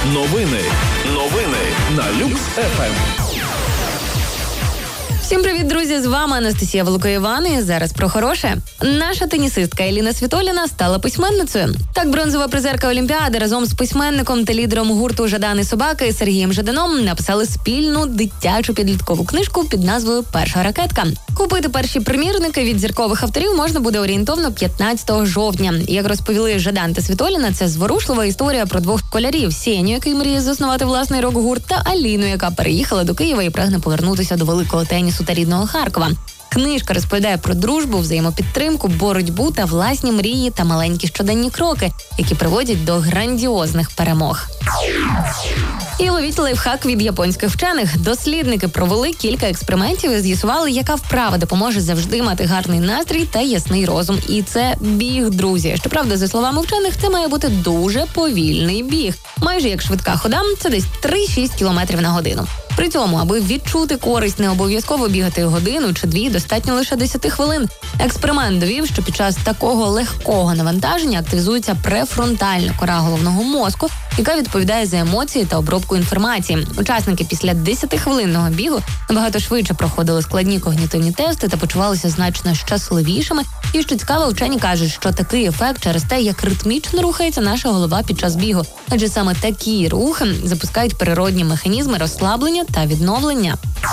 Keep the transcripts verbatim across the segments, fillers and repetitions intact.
Новини. Новини на Люкс еф ем. Всім привіт, друзі! З вами Анастасія Волокоєван. І зараз про хороше. Наша тенісистка Еліна Світоліна стала письменницею. Так, бронзова призерка Олімпіади разом з письменником та лідером гурту «Жадан і собаки» Сергієм Жаданом написали спільну дитячу підліткову книжку під назвою «Перша ракетка». Купити перші примірники від зіркових авторів можна буде орієнтовно п'ятнадцятого жовтня. Як розповіли Жадан та Світоліна, це зворушлива історія про двох школярів: Сеню, який мріє заснувати власний рок-гурт, та Аліну, яка переїхала до Києва і прагне повернутися до великого тенісу та рідного Харкова. Книжка розповідає про дружбу, взаємопідтримку, боротьбу та власні мрії та маленькі щоденні кроки, які приводять до грандіозних перемог. І ловіть лайфхак від японських вчених. Дослідники провели кілька експериментів і з'ясували, яка вправа допоможе завжди мати гарний настрій та ясний розум. І це біг, друзі. Щоправда, за словами вчених, це має бути дуже повільний біг. Майже як швидка хода, це десь три-шість кілометрів на годину. При цьому, аби відчути користь, не обов'язково бігати годину чи дві, достатньо лише десять хвилин. Експеримент довів, що під час такого легкого навантаження активізується префронтальна кора головного мозку, яка відповідає за емоції та обробку інформації. Учасники після десятихвилинного бігу набагато швидше проходили складні когнітивні тести та почувалися значно щасливішими. І, що цікаво, вчені кажуть, що такий ефект через те, як ритмічно рухається наша голова під час бігу. Адже саме такі рухи запускають природні механізми розслаблення та відновлення.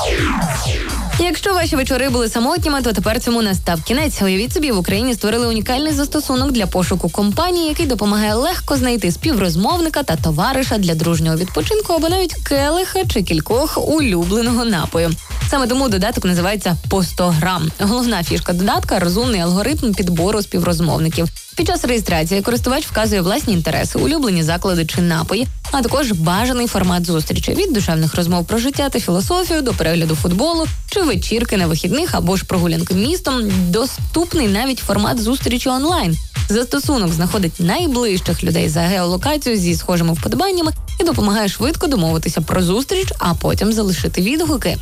Якщо ваші вечори були самотніми, то тепер цьому настав кінець. Уявіть собі, в Україні створили унікальний застосунок для пошуку компанії, який допомагає легко знайти співрозмовника та товариша для дружнього відпочинку або навіть келиха чи кількох улюбленого напою. Саме тому додаток називається «По сто грам». Головна фішка додатка – розумний алгоритм підбору співрозмовників. Під час реєстрації користувач вказує власні інтереси, улюблені заклади чи напої, а також бажаний формат зустрічі – від душевних розмов про життя та філософію до перегляду футболу чи вечірки на вихідних або ж прогулянки містом. Доступний навіть формат зустрічі онлайн. Застосунок знаходить найближчих людей за геолокацією зі схожими вподобаннями і допомагає швидко домовитися про зустріч, а потім залишити відгуки.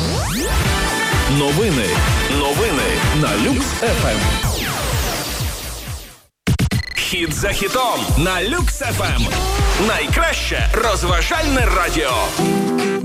Новини. Новини на Люкс еф ем. Хіт за хітом на Люкс еф ем. Найкраще розважальне радіо.